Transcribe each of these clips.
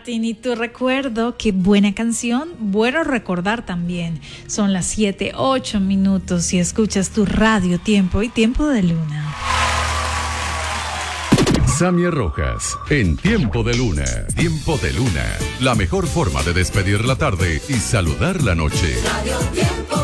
Martín, y tu recuerdo, qué buena canción, bueno recordar también. Son las 7:08 y escuchas tu radio Tiempo y Tiempo de Luna. Samia Rojas, en Tiempo de Luna. Tiempo de Luna, la mejor forma de despedir la tarde y saludar la noche. Radio Tiempo.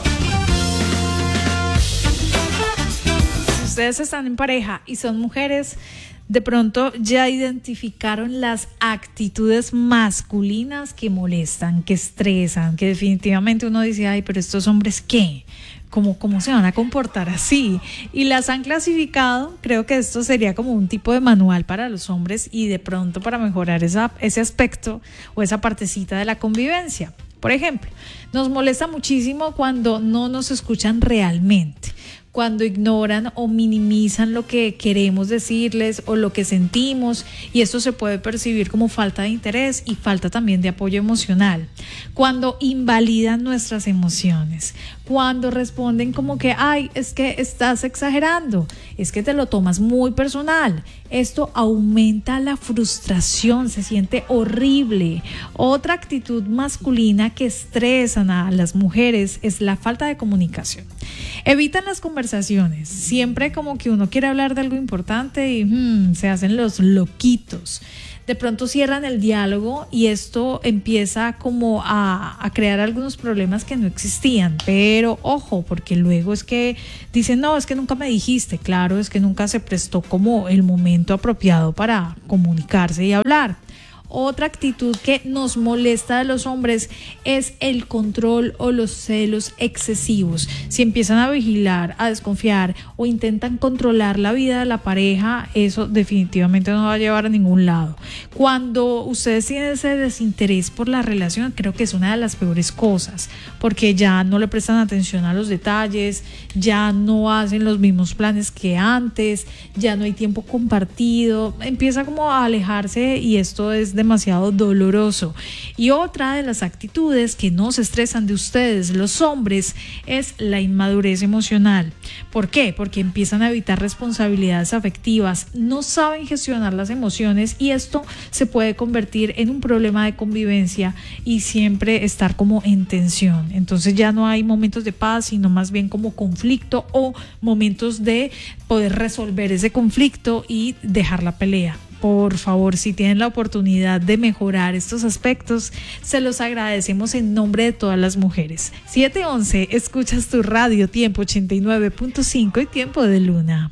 Si ustedes están en pareja y son mujeres, de pronto ya identificaron las actitudes masculinas que molestan, que estresan, que definitivamente uno dice, ay, pero estos hombres, ¿qué? ¿Cómo se van a comportar así? Y las han clasificado. Creo que esto sería como un tipo de manual para los hombres y de pronto para mejorar ese aspecto o esa partecita de la convivencia. Por ejemplo, nos molesta muchísimo cuando no nos escuchan realmente, cuando ignoran o minimizan lo que queremos decirles o lo que sentimos, y esto se puede percibir como falta de interés y falta también de apoyo emocional. Cuando invalidan nuestras emociones, cuando responden como que, ay, es que estás exagerando, es que te lo tomas muy personal. Esto aumenta la frustración, se siente horrible. Otra actitud masculina que estresan a las mujeres es la falta de comunicación. Evitan las conversaciones, siempre como que uno quiere hablar de algo importante y se hacen los loquitos. De pronto cierran el diálogo y esto empieza como a crear algunos problemas que no existían. Pero ojo, porque luego es que dicen, no, es que nunca me dijiste. Claro, es que nunca se prestó como el momento apropiado para comunicarse y hablar. Otra actitud que nos molesta de los hombres es el control o los celos excesivos. Si empiezan a vigilar, a desconfiar o intentan controlar la vida de la pareja, eso definitivamente no va a llevar a ningún lado. Cuando ustedes tienen ese desinterés por la relación, creo que es una de las peores cosas, porque ya no le prestan atención a los detalles, ya no hacen los mismos planes que antes, ya no hay tiempo compartido, empieza como a alejarse y esto es demasiado doloroso. Y otra de las actitudes que nos estresan de ustedes, los hombres, es la inmadurez emocional. ¿Por qué? Porque empiezan a evitar responsabilidades afectivas, no saben gestionar las emociones y esto se puede convertir en un problema de convivencia y siempre estar como en tensión. Entonces ya no hay momentos de paz, sino más bien como conflicto o momentos de poder resolver ese conflicto y dejar la pelea. Por favor, si tienen la oportunidad de mejorar estos aspectos, se los agradecemos en nombre de todas las mujeres. 7:11, escuchas tu radio Tiempo 89.5 y Tiempo de Luna.